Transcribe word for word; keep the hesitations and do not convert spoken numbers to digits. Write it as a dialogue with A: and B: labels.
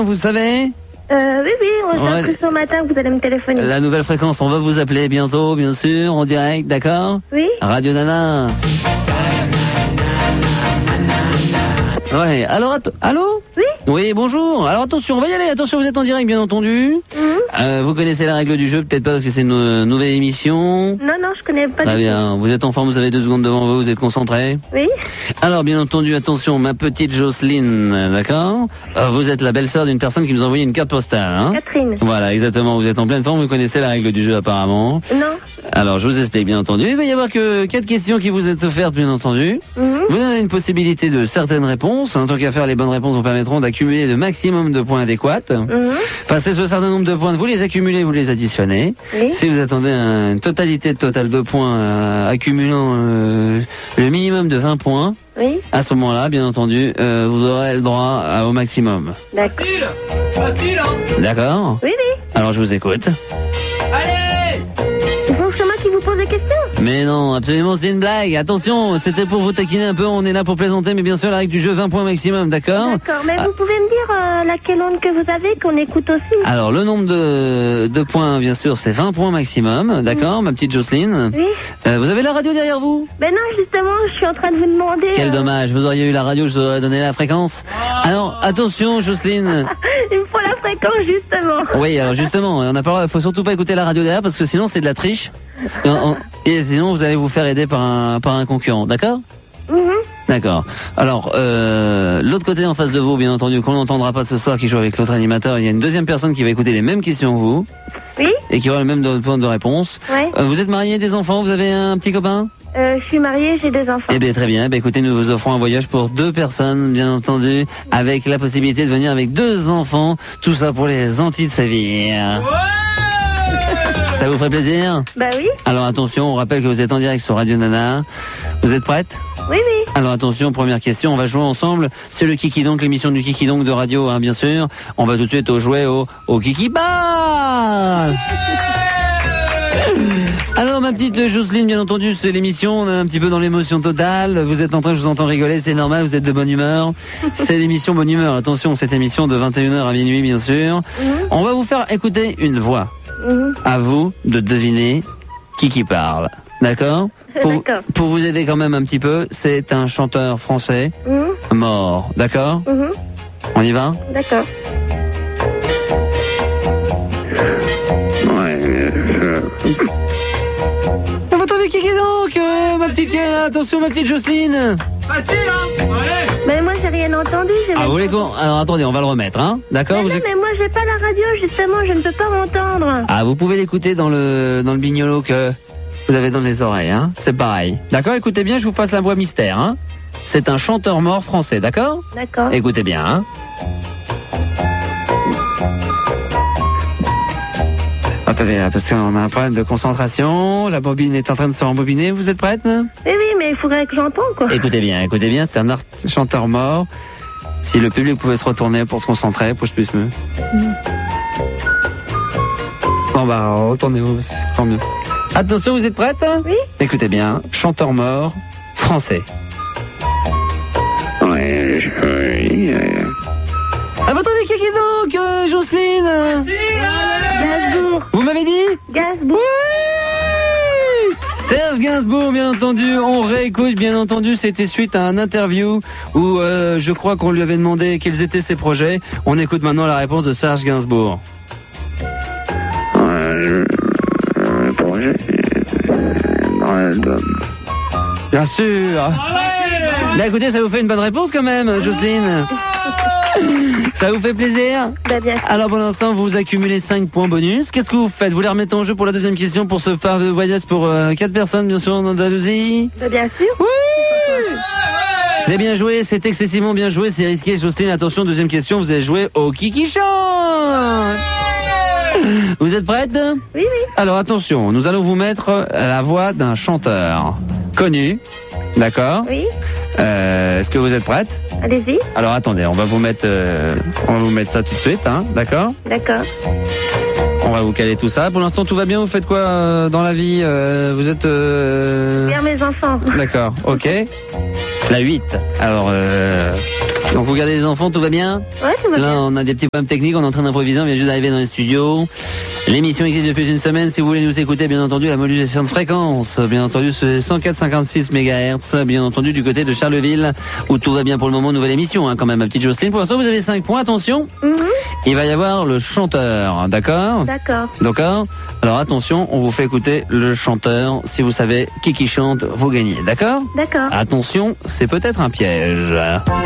A: matin, vous savez?
B: Euh, oui, oui, on
A: Ouais.
B: s'est appris ce matin que vous allez me téléphoner.
A: La nouvelle fréquence, on va vous appeler bientôt, bien sûr, en direct, d'accord?
B: Oui.
A: Radio Nana. Ouais, alors, att- allô?
B: Oui.
A: Oui, bonjour. Alors attention, on va y aller. Attention, vous êtes en direct, bien entendu.
B: Mhm.
A: Euh, vous connaissez la règle du jeu, peut-être pas parce que c'est une euh, nouvelle émission.
B: Non, non, je connais pas
A: Très
B: du
A: bien. Vous êtes en forme, vous avez deux secondes devant vous, vous êtes concentré.
B: tout. Oui.
A: Alors, bien entendu, attention, ma petite Jocelyne, euh, d'accord? Euh, Vous êtes la belle-sœur d'une personne qui nous a envoyé une carte postale, hein?
B: Catherine.
A: Voilà, exactement. Vous êtes en pleine forme, vous connaissez la règle du jeu apparemment.
B: Non.
A: Alors, je vous explique, bien entendu. Il va y avoir que quatre questions qui vous êtes offertes, bien entendu.
B: Mhm.
A: Vous avez une possibilité de certaines réponses. En tant qu'à faire, les bonnes réponses vous permettront d'accumuler le maximum de points adéquats.
B: Mhm.
A: Passez ce certain nombre de points, vous les accumulez, vous les additionnez.
B: Oui.
A: Si vous attendez une totalité de total de points euh, accumulant euh, le minimum de vingt points,
B: Oui.
A: à ce moment-là, bien entendu, euh, vous aurez le droit à- au maximum.
B: D'accord.
C: Facile Facile, hein.
A: D'accord?
B: Oui, oui.
A: Alors je vous écoute.
C: Allez.
B: Il faut que c'est moi qui vous pose des questions.
A: Mais non, absolument, c'est une blague. Attention, c'était pour vous taquiner un peu, on est là pour plaisanter, mais bien sûr, la règle du jeu, vingt points maximum, d'accord?
B: D'accord. Mais
A: Ah.
B: vous pouvez me dire euh, laquelle onde que vous avez, qu'on écoute aussi.
A: Alors, le nombre de, de points, bien sûr, c'est vingt points maximum, d'accord, ma petite Jocelyne?
B: Oui.
A: Euh, vous avez la radio derrière vous?
B: Ben non, justement, je suis en train de vous demander.
A: Quel
B: euh,
A: dommage, vous auriez eu la radio, je vous aurais donné la fréquence. Alors, attention, Jocelyne.
B: Il me faut la fréquence, justement.
A: Oui, alors justement, on n'a pas, faut surtout pas écouter la radio derrière parce que sinon c'est de la triche. Et, on- et sinon vous allez vous faire aider par un, par un concurrent, d'accord?
B: Mhm.
A: D'accord. Alors, euh, l'autre côté en face de vous, bien entendu, qu'on n'entendra pas ce soir, qui joue avec l'autre animateur, il y a une deuxième personne qui va écouter les mêmes questions que vous
B: Oui.
A: et qui aura le même de- point de réponse.
B: Ouais.
A: Euh, vous êtes marié, des enfants, vous avez un petit copain?
B: Euh, je suis mariée, j'ai deux enfants.
A: Eh bien, très bien. Eh bien, écoutez, nous vous offrons un voyage pour deux personnes, bien entendu, avec la possibilité de venir avec deux enfants. Tout ça pour les Antilles de Séville. Ça vous ferait plaisir?
B: Bah oui.
A: Alors attention, on rappelle que vous êtes en direct sur Radio Nana. Vous êtes prête?
B: Oui, oui.
A: Alors attention, première question, on va jouer ensemble. C'est le Kiki Donc, l'émission du Kiki Donc de radio, hein, bien sûr. On va tout de suite au jouet au, au Kiki Ball. Alors ma petite Jocelyne, bien entendu, c'est l'émission, on est un petit peu dans l'émotion totale. Vous êtes en train, je vous entends rigoler, c'est normal, vous êtes de bonne humeur. C'est l'émission Bonne Humeur. Attention, cette émission de vingt et une heures à minuit, bien sûr.
B: Mhm.
A: On va vous faire écouter une voix.
B: Mhm.
A: À vous de deviner qui qui parle. D'accord? Pour,
B: D'accord.
A: pour vous aider quand même un petit peu, c'est un chanteur français
B: Mhm.
A: mort. D'accord?
B: Mhm.
A: On y va?
B: D'accord.
A: Ah, vous attendez qui qui donc, euh, ma petite, euh, attention ma petite Jocelyne.
C: Facile, hein. Allez.
B: Mais moi, j'ai rien entendu. j'ai
A: Ah,
B: même
A: vous voulez
B: pas-
A: qu'on... Alors attendez, on va le remettre, hein? D'accord?
B: Mais
A: Vous
B: non,
A: éc-
B: mais moi, j'ai pas la radio, justement, je ne peux pas m'entendre.
A: Ah, vous pouvez l'écouter dans le, dans le bignolo que vous avez dans les oreilles, hein? C'est pareil. D'accord? Écoutez bien, je vous passe la voix mystère, hein? C'est un chanteur mort français, d'accord?
B: D'accord.
A: Écoutez bien, hein? Attendez, là, parce qu'on a un problème de concentration. La bobine est en train de se rembobiner. Vous êtes prête? hein
B: Oui, oui, mais il faudrait que j'entende, quoi.
A: Écoutez bien, écoutez bien. C'est un art- chanteur mort. Si le public pouvait se retourner pour se concentrer, pour que je puisse me... Bon, bah, retournez-vous, parce que c'est encore mieux. Attention, vous êtes prête?
B: Oui.
A: Écoutez bien. Chanteur mort, français. Ouais, oui. Ah, bah, attendez, qui est donc, euh, Jocelyne?
B: Gainsbourg.
A: Vous m'avez dit?
B: Gainsbourg.
A: Oui! Serge Gainsbourg, bien entendu. On réécoute, bien entendu. C'était suite à un interview où euh, je crois qu'on lui avait demandé quels étaient ses projets. On écoute maintenant la réponse de Serge Gainsbourg.
D: Le projet dans l'album.
A: Bien sûr. Bah écoutez, ça vous fait une bonne réponse quand même, Jocelyne. Ça vous fait plaisir?
B: Bah, bien sûr.
A: Alors pour l'instant, vous accumulez cinq points bonus. Qu'est-ce que vous faites? Vous les remettez en jeu pour la deuxième question pour ce phare de voyage pour euh, quatre personnes, bien sûr, en Andalousie?
B: Bah, bien sûr.
A: Oui! C'est bien joué, c'est excessivement bien joué, c'est risqué. Jocelyne, attention, deuxième question, vous allez jouer au Kiki Chant. Vous êtes prête?
B: Oui, oui.
A: Alors attention, nous allons vous mettre la voix d'un chanteur connu, d'accord?
B: Oui.
A: Euh, Est-ce que vous êtes prête?
B: Allez-y.
A: Alors attendez, on va vous mettre, euh, on va vous mettre ça tout de suite, hein, d'accord?
B: D'accord.
A: On va vous caler tout ça. Pour l'instant, tout va bien. Vous faites quoi euh, dans la vie? euh, Vous êtes euh...
B: Vers mes enfants.
A: D'accord, ok. La huit. Alors, euh... Donc vous gardez les enfants, tout va bien?
B: Ouais, tout va
A: Là,
B: bien.
A: on a des petits problèmes techniques, on est en train d'improviser, on vient juste d'arriver dans les studios. L'émission existe depuis une semaine. Si vous voulez nous écouter, bien entendu, la modulation de fréquence, bien entendu, c'est cent quatre virgule cinquante-six mégahertz, bien entendu, du côté de Charleville, où tout va bien pour le moment. Nouvelle émission, hein, quand même, ma petite Jocelyne. Pour l'instant, vous avez cinq points. Attention,
B: Mhm.
A: il va y avoir le chanteur, d'accord?
B: D'accord.
A: D'accord? Alors attention, on vous fait écouter le chanteur. Si vous savez qui qui chante, vous gagnez, d'accord?
B: D'accord.
A: Attention, c'est peut-être un piège.